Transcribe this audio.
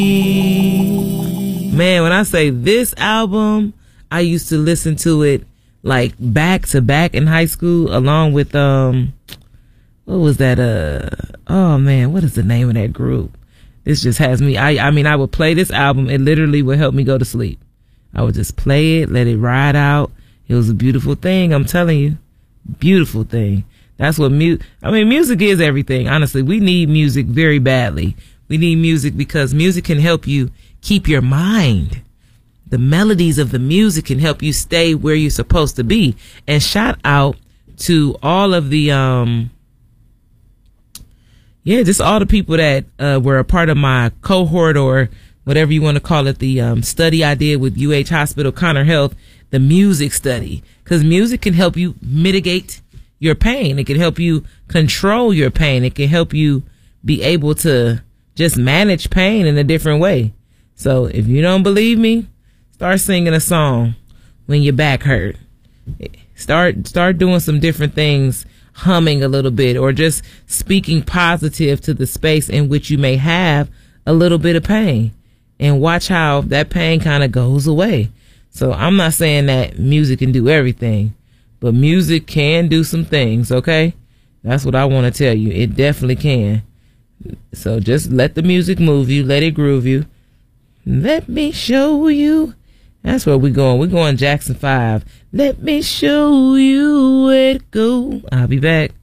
Man, when I say this album, I used to listen to it like back to back in high school along with what was that oh man, what is the name of that group? This just has me, I mean I would play this album, it literally would help me go to sleep. I would just play it, let it ride out. It was a beautiful thing, I'm telling you. Beautiful thing. That's what music is everything. Honestly, we need music very badly. We need music because music can help you keep your mind. The melodies of the music can help you stay where you're supposed to be. And shout out to all of the, just all the people that were a part of my cohort or whatever you want to call it, the study I did with UH Hospital Connor Health, the music study. Because music can help you mitigate your pain. It can help you control your pain. It can help you be able to just manage pain in a different way. So if you don't believe me, start singing a song when your back hurt. Start doing some different things, humming a little bit, or just speaking positive to the space in which you may have a little bit of pain, and watch how that pain kind of goes away. So I'm not saying that music can do everything, but music can do some things, okay? That's what I want to tell you. It definitely can. So just let the music move you, let it groove you. Let me show you. That's where we're going. We're going Jackson 5. Let me show you where to go. I'll be back.